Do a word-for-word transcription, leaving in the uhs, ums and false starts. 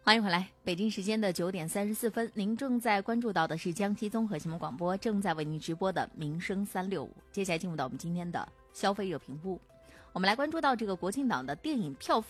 欢迎回来，北京时间的九点三十四分，您正在关注到的是江西综合新闻广播正在为您直播的民生三六五。接下来进入到我们今天的消费热评部，我们来关注到这个国庆档的电影票